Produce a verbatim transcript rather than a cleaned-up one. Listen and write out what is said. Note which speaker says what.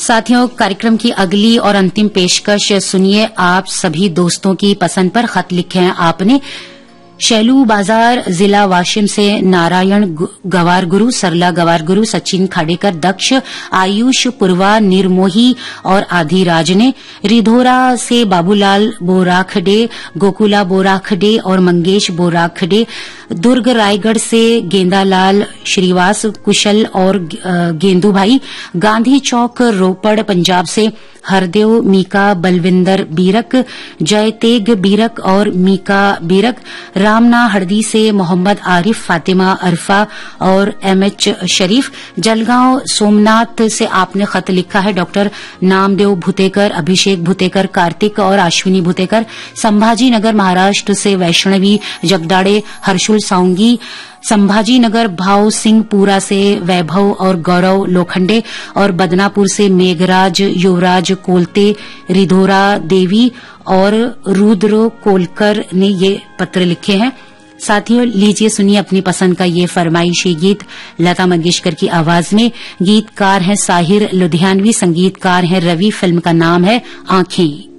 Speaker 1: साथियों, कार्यक्रम की अगली और अंतिम पेशकश सुनिए। आप सभी दोस्तों की पसंद पर खत लिखे हैं आपने। शैलू बाजार जिला वाशिम से नारायण गवार गुरु, सरला गवार गुरु, सचिन खाडेकर, दक्ष, आयुष, पूर्वा, निर्मोही और आधिराज ने। रिधोरा से बाबूलाल बोराखडे, गोकुला बोराखडे और मंगेश बोराखडे। दुर्ग रायगढ़ से गेंदालाल श्रीवास, कुशल और गेंदू भाई। गांधी चौक रोपड़ पंजाब से हरदेव, मीका, बलविंदर बीरक, जयतेग बीरक और मीका बीरक। रामना हरदी से मोहम्मद आरिफ, फातिमा अरफा और एमएच शरीफ। जलगांव सोमनाथ से आपने खत लिखा है डॉक्टर नामदेव भुतेकर, अभिषेक भुतेकर, कार्तिक और अश्विनी भुतेकर। संभाजी नगर महाराष्ट्र से वैष्णवी जगदाड़े, हर्षुल साउंगी। संभाजी नगर भाव सिंहपुरा से वैभव और गौरव लोखंडे और बदनापुर से मेघराज, युवराज कोलते, रिधोरा देवी और रुद्र कोलकर ने ये पत्र लिखे हैं। साथियों, लीजिए सुनिए अपनी पसंद का ये फरमाइशी गीत लता मंगेशकर की आवाज में। गीतकार हैं साहिर लुधियानवी, संगीतकार हैं रवि। फिल्म का नाम है आंखें।